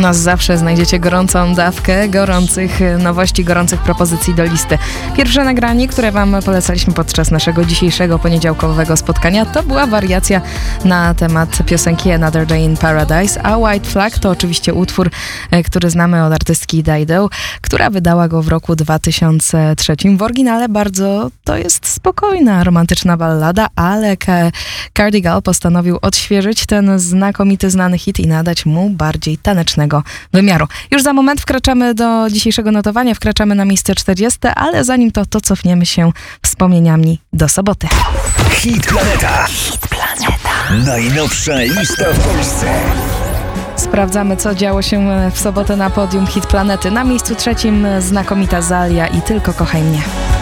nas zawsze znajdziecie gorącą dawkę gorących nowości, gorących propozycji do listy. Pierwsze nagranie, które wam polecaliśmy podczas naszego dzisiejszego poniedziałkowego spotkania, to była wariacja na temat piosenki Another Day in Paradise, a White Flag to oczywiście utwór, który znamy od artystki Dido, która wydała go w roku 2003. W oryginale bardzo to jest spokojna, romantyczna ballada, ale Cardigal postanowił odświeżyć ten znakomity, znany hit i nadać mu bardziej tanecznego wymiaru. Już za moment wkraczamy do dzisiejszego notowania, wkraczamy na miejsce 40, ale zanim to cofniemy się wspomnieniami do soboty. Hit Planeta. Hit Planeta. Najnowsza lista w Polsce. Sprawdzamy, co działo się w sobotę na podium Hit Planety. Na miejscu trzecim znakomita Zalia i Tylko kochaj mnie.